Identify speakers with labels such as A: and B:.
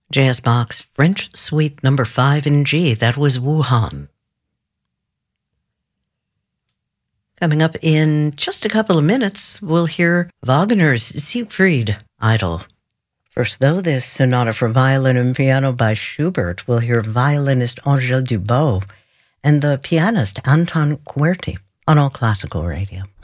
A: J.S. Bach's French Suite No. 5 in G. That was Wuhan. Coming up in just a couple of minutes, we'll hear Wagner's Siegfried Idyll. First, though, this sonata for violin and piano by Schubert, we'll hear violinist Angèle Dubos and the pianist Anton Kuerti on All Classical Radio.